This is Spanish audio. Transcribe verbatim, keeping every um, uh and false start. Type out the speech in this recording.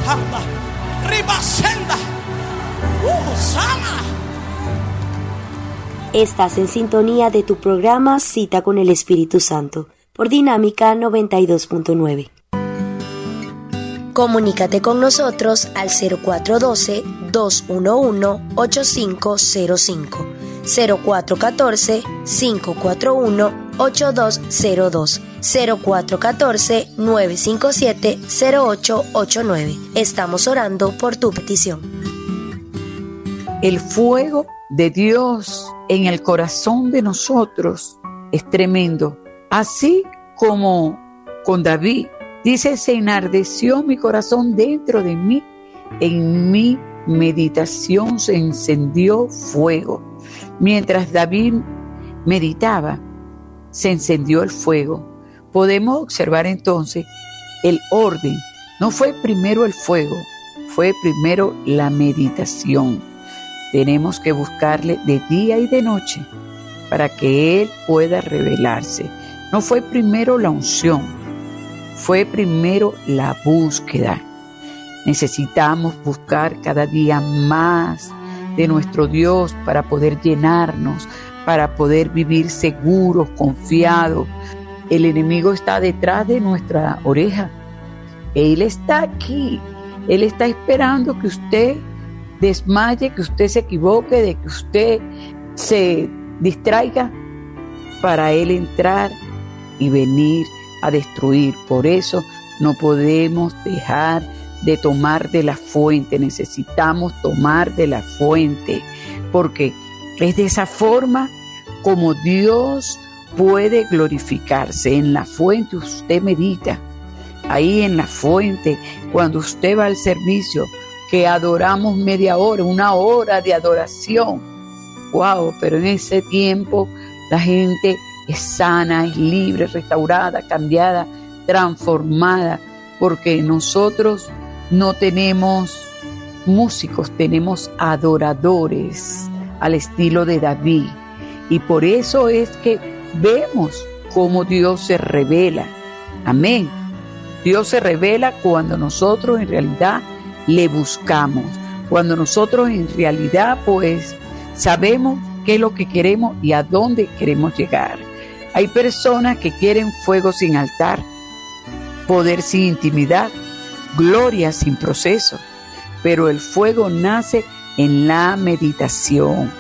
Anda, ribasenda, uh, sana. Estás en sintonía de tu programa Cita con el Espíritu Santo por Dinámica noventa y dos punto nueve. Comunícate con nosotros al cero cuatro uno dos, dos uno uno, ocho cinco cero cinco, cero cuatro uno cuatro, cinco cuatro uno, ocho dos cero dos, cero cuatro uno cuatro, nueve cinco siete, cero ocho ocho nueve. Estamos orando por tu petición. El fuego de Dios en el corazón de nosotros es tremendo. Así como con David, dice, se enardeció mi corazón dentro de mí, en mi meditación se encendió fuego. Mientras David meditaba, se encendió el fuego. Podemos observar entonces el orden. No fue primero el fuego, fue primero la meditación. Tenemos que buscarle de día y de noche para que Él pueda revelarse. No fue primero la unción, fue primero la búsqueda. Necesitamos buscar cada día más de nuestro Dios para poder llenarnos, para poder vivir seguros, confiados. El enemigo está detrás de nuestra oreja. Él está aquí. Él está esperando que usted desmaye, que usted se equivoque, de que usted se distraiga para Él entrar y venir a destruir. Por eso no podemos dejar de tomar de la fuente. Necesitamos tomar de la fuente, porque es de esa forma como Dios puede glorificarse. En la fuente usted medita. Ahí en la fuente, cuando usted va al servicio, que adoramos media hora, una hora de adoración. Wow, pero en ese tiempo la gente es sana, es libre, restaurada, cambiada, transformada, porque nosotros no tenemos músicos, tenemos adoradores al estilo de David. Y por eso es que vemos cómo Dios se revela. Amén. Dios se revela cuando nosotros en realidad le buscamos, cuando nosotros en realidad pues sabemos qué es lo que queremos y a dónde queremos llegar. Hay personas que quieren fuego sin altar, poder sin intimidad, gloria sin proceso, pero el fuego nace en la meditación.